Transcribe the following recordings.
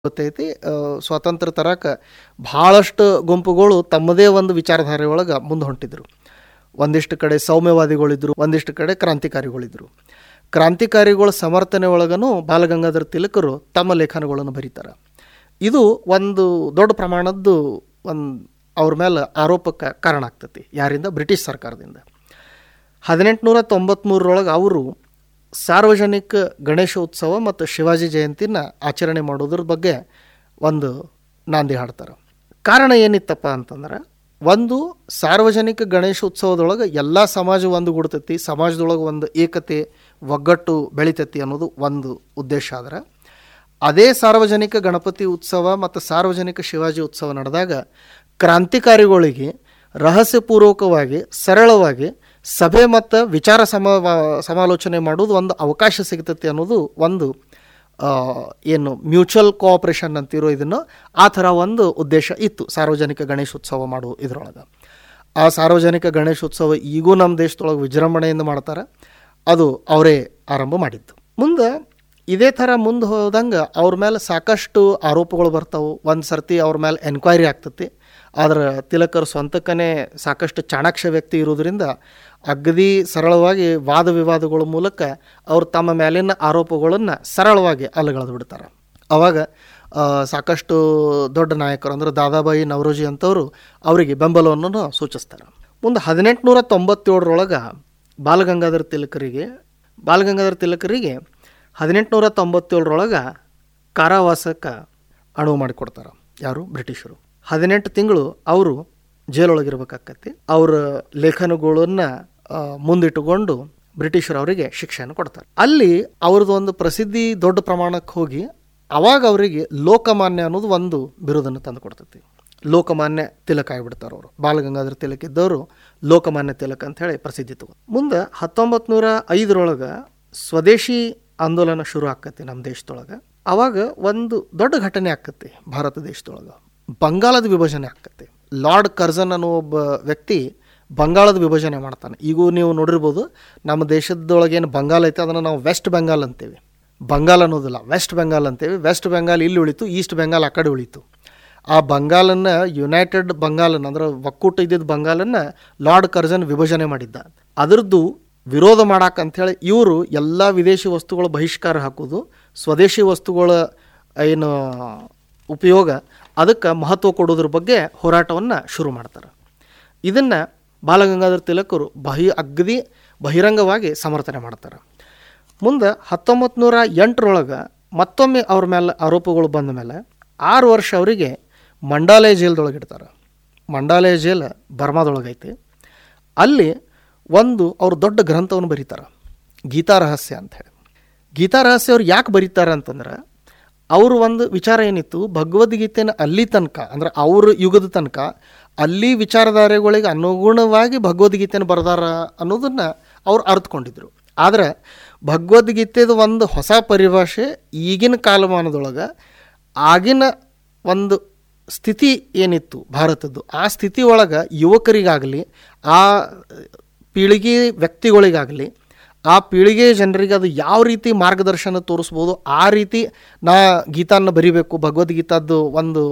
ಗೊತ್ತೈತಿ. ಸ್ವಾತಂತ್ರ್ಯ ತರಕ್ಕೆ ಭಾಳಷ್ಟು ಗುಂಪುಗಳು ತಮ್ಮದೇ ಒಂದು ವಿಚಾರಧಾರೆ ಒಳಗೆ ಮುಂದೆ ಹೊಂಟಿದ್ರು. ಒಂದಿಷ್ಟು ಕಡೆ ಸೌಮ್ಯವಾದಿಗಳಿದ್ರು, ಒಂದಿಷ್ಟು ಕಡೆ ಕ್ರಾಂತಿಕಾರಿಗಳಿದ್ರು. ಕ್ರಾಂತಿಕಾರಿಗಳ ಸಮರ್ಥನೆ ಒಳಗನು ಬಾಲಗಂಗಾಧರ ತಿಲಕರು ತಮ್ಮ ಲೇಖನಗಳನ್ನು ಬರೀತಾರೆ. ಇದು ಒಂದು ದೊಡ್ಡ ಪ್ರಮಾಣದ್ದು ಅವ್ರ ಮೇಲೆ ಆರೋಪಕ್ಕೆ ಕಾರಣ ಆಗ್ತೈತಿ. ಯಾರಿಂದ? ಬ್ರಿಟಿಷ್ ಸರ್ಕಾರದಿಂದ. 1893 ಅವರು ಸಾರ್ವಜನಿಕ ಗಣೇಶ ಉತ್ಸವ ಮತ್ತು ಶಿವಾಜಿ ಜಯಂತಿನ ಆಚರಣೆ ಮಾಡೋದ್ರ ಬಗ್ಗೆ ಒಂದು ನಾಂದಿ ಹಾಡ್ತಾರೆ. ಕಾರಣ ಏನಿತ್ತಪ್ಪ ಅಂತಂದ್ರೆ, ಒಂದು ಸಾರ್ವಜನಿಕ ಗಣೇಶ ಉತ್ಸವದೊಳಗೆ ಎಲ್ಲ ಸಮಾಜ ಒಂದುಗೂಡ್ತೈತಿ, ಸಮಾಜದೊಳಗೆ ಒಂದು ಏಕತೆ ಒಗ್ಗಟ್ಟು ಬೆಳಿತೈತಿ ಅನ್ನೋದು ಒಂದು ಉದ್ದೇಶ. ಆದ್ರೆ ಅದೇ ಸಾರ್ವಜನಿಕ ಗಣಪತಿ ಉತ್ಸವ ಮತ್ತು ಸಾರ್ವಜನಿಕ ಶಿವಾಜಿ ಉತ್ಸವ ನಡೆದಾಗ ಕ್ರಾಂತಿಕಾರಿಗಳಿಗೆ ರಹಸ್ಯಪೂರ್ವಕವಾಗಿ ಸರಳವಾಗಿ ಸಭೆ ಮತ್ತು ವಿಚಾರ ಸಮಾಲೋಚನೆ ಮಾಡೋದು ಒಂದು ಅವಕಾಶ ಸಿಗ್ತೈತಿ ಅನ್ನೋದು ಒಂದು ಏನು ಮ್ಯೂಚುವಲ್ ಕೋಆಪ್ರೇಷನ್ ಅಂತಿರೋ ಇದನ್ನು ಆ ಥರ ಒಂದು ಉದ್ದೇಶ ಇತ್ತು ಸಾರ್ವಜನಿಕ ಗಣೇಶೋತ್ಸವ ಮಾಡೋ ಇದ್ರೊಳಗೆ. ಆ ಸಾರ್ವಜನಿಕ ಗಣೇಶೋತ್ಸವ ಈಗೂ ನಮ್ಮ ದೇಶದೊಳಗೆ ವಿಜೃಂಭಣೆಯಿಂದ ಮಾಡ್ತಾರೆ. ಅದು ಅವರೇ ಆರಂಭ ಮಾಡಿದ್ದು. ಮುಂದೆ ಇದೇ ಥರ ಮುಂದೆ ಹೋದಂಗೆ ಅವ್ರ ಮೇಲೆ ಸಾಕಷ್ಟು ಆರೋಪಗಳು ಬರ್ತಾವೆ. ಒಂದು ಸರ್ತಿ ಅವ್ರ ಮೇಲೆ ಎನ್ಕ್ವೈರಿ ಆಗ್ತೈತಿ. ಆದ್ರೆ ತಿಲಕರು ಸ್ವಂತಕ್ಕೇ ಸಾಕಷ್ಟು ಚಾಣಾಕ್ಷ ವ್ಯಕ್ತಿ ಇರೋದ್ರಿಂದ ಅಗದಿ ಸರಳವಾಗಿ ವಾದ ವಿವಾದಗಳ ಮೂಲಕ ಅವ್ರು ತಮ್ಮ ಮೇಲಿನ ಆರೋಪಗಳನ್ನು ಸರಳವಾಗಿ ಅಲ್ಲಗಳೆದು ಬಿಡ್ತಾರೆ. ಆವಾಗ ಸಾಕಷ್ಟು ದೊಡ್ಡ ನಾಯಕರು ಅಂದರೆ ದಾದಾಬಾಯಿ ನವರೋಜಿ ಅಂತವರು ಅವರಿಗೆ ಬೆಂಬಲವನ್ನು ಸೂಚಿಸ್ತಾರೆ. ಮುಂದೆ 1897 ಬಾಲಗಂಗಾಧರ ತಿಲಕರಿಗೆ 1897 ಕಾರಾವಾಸಕ್ಕೆ ಅನುವು ಮಾಡಿಕೊಡ್ತಾರೆ. ಯಾರು? ಬ್ರಿಟಿಷರು. 18 ತಿಂಗಳು ಅವರು ಜೈಲೊಳಗಿರ್ಬೇಕಾಕತಿ. ಅವರ ಲೇಖನಗಳನ್ನು ಮುಂದಿಟ್ಟುಕೊಂಡು ಬ್ರಿಟಿಷರು ಅವರಿಗೆ ಶಿಕ್ಷೆಯನ್ನು ಕೊಡ್ತಾರೆ. ಅಲ್ಲಿ ಅವ್ರದ್ದು ಒಂದು ಪ್ರಸಿದ್ಧಿ ದೊಡ್ಡ ಪ್ರಮಾಣಕ್ಕೆ ಹೋಗಿ ಅವಾಗ ಅವರಿಗೆ ಲೋಕಮಾನ್ಯ ಅನ್ನೋದು ಒಂದು ಬಿರುದನ್ನು ತಂದು ಕೊಡ್ತೈತಿ. ಲೋಕಮಾನ್ಯ ತಿಲಕ ಆಗಿಬಿಡ್ತಾರೆ ಅವರು. ಬಾಲಗಂಗಾಧರ ತಿಲಕ್ ಇದ್ದವರು ಲೋಕಮಾನ್ಯ ತಿಲಕ್ ಅಂತ ಹೇಳಿ ಪ್ರಸಿದ್ಧಿ ತಗೋ. ಮುಂದೆ 1905 ಸ್ವದೇಶಿ ಆಂದೋಲನ ಶುರು ಆಕತಿ ನಮ್ಮ ದೇಶದೊಳಗೆ. ಅವಾಗ ಒಂದು ದೊಡ್ಡ ಘಟನೆ ಆಕತಿ ಭಾರತ ದೇಶದೊಳಗೆ. ಬಂಗಾಳದ ವಿಭಜನೆ ಆಕತಿ. ಲಾರ್ಡ್ ಕರ್ಜನ್ ಅನ್ನೋ ಒಬ್ಬ ವ್ಯಕ್ತಿ ಬಂಗಾಳದ ವಿಭಜನೆ ಮಾಡ್ತಾನೆ. ಈಗೂ ನೀವು ನೋಡಿರ್ಬೋದು, ನಮ್ಮ ದೇಶದೊಳಗೇನು ಬಂಗಾಳ ಐತೆ ಅದನ್ನು ನಾವು ವೆಸ್ಟ್ ಬೆಂಗಾಲ್ ಅಂತೇವೆ. ಬಂಗಾಲ್ ಅನ್ನೋದಿಲ್ಲ, ವೆಸ್ಟ್ ಬೆಂಗಾಲ್ ಅಂತೇವೆ. ವೆಸ್ಟ್ ಬೆಂಗಾಲ್ ಇಲ್ಲಿ ಉಳಿತು, ಈಸ್ಟ್ ಬೆಂಗಾಲ್ ಆ ಕಡೆ ಉಳಿತು. ಆ ಬಂಗಾಲನ್ನು ಯುನೈಟೆಡ್ ಬಂಗಾಲನ್ನು ಅಂದ್ರೆ ಒಕ್ಕೂಟ ಇದ್ದಿದ್ದ ಬಂಗಾಲನ್ನು ಲಾರ್ಡ್ ಕರ್ಜನ್ ವಿಭಜನೆ ಮಾಡಿದ್ದ. ಅದರದ್ದು ವಿರೋಧ ಮಾಡಾಕಂಥೇಳಿ ಇವರು ಎಲ್ಲ ವಿದೇಶಿ ವಸ್ತುಗಳ ಬಹಿಷ್ಕಾರ ಹಾಕೋದು, ಸ್ವದೇಶಿ ವಸ್ತುಗಳ ಏನು ಉಪಯೋಗ ಅದಕ್ಕೆ ಮಹತ್ವ ಕೊಡೋದ್ರ ಬಗ್ಗೆ ಹೋರಾಟವನ್ನು ಶುರು ಮಾಡ್ತಾರೆ. ಇದನ್ನು ಬಾಲಗಂಗಾಧರ ತಿಲಕರು ಅಗದಿ ಬಹಿರಂಗವಾಗಿ ಸಮರ್ಥನೆ ಮಾಡ್ತಾರೆ. ಮುಂದೆ 1908 ಮತ್ತೊಮ್ಮೆ ಅವ್ರ ಮೇಲೆ ಆರೋಪಗಳು ಬಂದ ಮೇಲೆ 6 ವರ್ಷ ಅವರಿಗೆ ಮಂಡಾಲಯ ಜೈಲ್ದೊಳಗೆ ಇಡ್ತಾರೆ. ಮಂಡಾಲಯ ಜೈಲ್ ಬರ್ಮಾದೊಳಗೈತಿ. ಅಲ್ಲಿ ಒಂದು ಅವ್ರು ದೊಡ್ಡ ಗ್ರಂಥವನ್ನು ಬರೀತಾರೆ, ಗೀತಾ ರಹಸ್ಯ ಅಂಥೇಳಿ. ಗೀತಾ ರಹಸ್ಯ ಅವ್ರು ಯಾಕೆ ಬರೀತಾರೆ ಅಂತಂದ್ರೆ, ಅವರು ಒಂದು ವಿಚಾರ ಏನಿತ್ತು, ಭಗವದ್ಗೀತೆನ ಅಲ್ಲಿ ತನಕ ಅಂದರೆ ಅವ್ರ ಯುಗದ ತನಕ ಅಲ್ಲಿ ವಿಚಾರಧಾರೆಗಳಿಗೆ ಅನುಗುಣವಾಗಿ ಭಗವದ್ಗೀತೆನ ಬರೆದಾರ ಅನ್ನೋದನ್ನು ಅವ್ರು ಅರ್ಥಕೊಂಡಿದ್ರು. ಆದರೆ ಭಗವದ್ಗೀತೆದು ಒಂದು ಹೊಸ ಪರಿಭಾಷೆ ಈಗಿನ ಕಾಲಮಾನದೊಳಗೆ ಆಗಿನ ಒಂದು ಸ್ಥಿತಿ ಏನಿತ್ತು ಭಾರತದ್ದು, ಆ ಸ್ಥಿತಿ ಒಳಗೆ ಯುವಕರಿಗಾಗಲಿ ಆ ಪೀಳಿಗೆ ವ್ಯಕ್ತಿಗಳಿಗಾಗಲಿ ಆ ಪೀಳಿಗೆ ಜನರಿಗೆ ಅದು ಯಾವ ರೀತಿ ಮಾರ್ಗದರ್ಶನ ತೋರಿಸ್ಬೋದು, ಆ ರೀತಿ ನಾ ಗೀತಾನ ಬರಿಬೇಕು, ಭಗವದ್ಗೀತಾದ್ದು ಒಂದು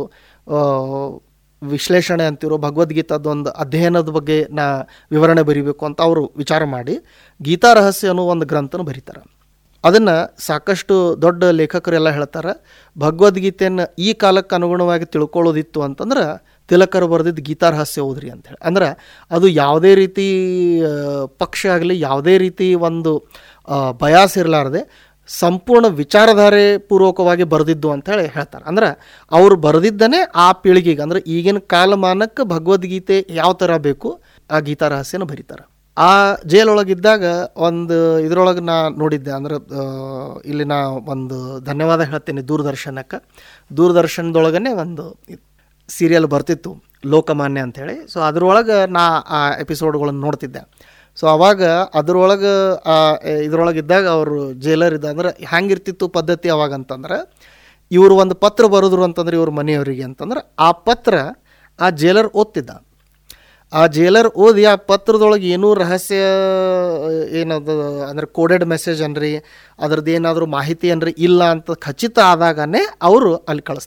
ವಿಶ್ಲೇಷಣೆ ಅಂತಿರೋ ಭಗವದ್ಗೀತಾದ್ದು ಒಂದು ಅಧ್ಯಯನದ ಬಗ್ಗೆ ನಾ ವಿವರಣೆ ಬರಿಬೇಕು ಅಂತ ಅವರು ವಿಚಾರ ಮಾಡಿ ಗೀತಾ ರಹಸ್ಯ ಅನ್ನೋ ಒಂದು ಗ್ರಂಥನ ಬರೀತಾರೆ. ಅದನ್ನು ಸಾಕಷ್ಟು ದೊಡ್ಡ ಲೇಖಕರೆಲ್ಲ ಹೇಳ್ತಾರೆ, ಭಗವದ್ಗೀತೆಯನ್ನು ಈ ಕಾಲಕ್ಕೆ ಅನುಗುಣವಾಗಿ ತಿಳ್ಕೊಳ್ಳೋದಿತ್ತು ಅಂತಂದ್ರೆ ತಿಲಕರು ಬರೆದಿದ್ದು ಗೀತಾ ರಹಸ್ಯ ಓದ್ರಿ ಅಂಥೇಳಿ. ಅಂದ್ರೆ ಅದು ಯಾವುದೇ ರೀತಿ ಪಕ್ಷ ಆಗಲಿ ಯಾವುದೇ ರೀತಿ ಒಂದು ಬಯಾಸ್ ಇರಲಾರ್ದೆ ಸಂಪೂರ್ಣ ವಿಚಾರಧಾರೆ ಪೂರ್ವಕವಾಗಿ ಬರೆದಿದ್ದು ಅಂಥೇಳಿ ಹೇಳ್ತಾರೆ. ಅಂದ್ರೆ ಅವರು ಬರೆದಿದ್ದನೇ ಆ ಪೀಳಿಗೆಗೆ ಅಂದರೆ ಈಗಿನ ಕಾಲಮಾನಕ್ಕೆ ಭಗವದ್ಗೀತೆ ಯಾವ ಥರ ಬೇಕು ಆ ಗೀತಾ ರಹಸ್ಯನ ಬರೀತಾರೆ. ಆ ಜೈಲೊಳಗಿದ್ದಾಗ ಒಂದು ಇದರೊಳಗೆ ನಾ ನೋಡಿದ್ದೆ, ಅಂದ್ರೆ ಇಲ್ಲಿ ನಾ ಒಂದು ಧನ್ಯವಾದ ಹೇಳ್ತೀನಿ ದೂರದರ್ಶನಕ್ಕೆ. ದೂರದರ್ಶನದೊಳಗನೆ ಒಂದು ಸೀರಿಯಲ್ ಬರ್ತಿತ್ತು ಲೋಕಮಾನ್ಯ ಅಂಥೇಳಿ. ಸೊ ಅದ್ರೊಳಗೆ ನಾ ಆ ಎಪಿಸೋಡ್ಗಳನ್ನು ನೋಡ್ತಿದ್ದೆ. ಸೊ ಅವಾಗ ಇದರೊಳಗಿದ್ದಾಗ ಅವರು ಜೈಲರ್ ಇದ್ದ ಅಂದ್ರೆ ಹ್ಯಾಂಗಿರ್ತಿತ್ತು ಪದ್ಧತಿ ಅವಾಗ ಅಂತಂದ್ರೆ, ಇವರು ಒಂದು ಪತ್ರ ಬರೆದ್ರು ಅಂತಂದ್ರೆ ಇವ್ರ ಮನೆಯವರಿಗೆ ಅಂತಂದ್ರೆ ಆ ಪತ್ರ ಆ ಜೈಲರ್ ಓದ್ತಿದ್ದ. ಆ ಜೈಲರ್ ಓದಿ ಆ ಪತ್ರದೊಳಗೆ ಏನೂ ರಹಸ್ಯ ಏನದು ಅಂದರೆ ಕೋಡೆಡ್ ಮೆಸೇಜ್ ಅನ್ರಿ ಅದ್ರದ್ದು ಏನಾದರೂ ಮಾಹಿತಿ ಅನ್ರಿ ಇಲ್ಲ ಅಂತ ಖಚಿತ ಆದಾಗನೇ ಅವರು ಅಲ್ಲಿ ಕಳಿಸ್ತಾರೆ.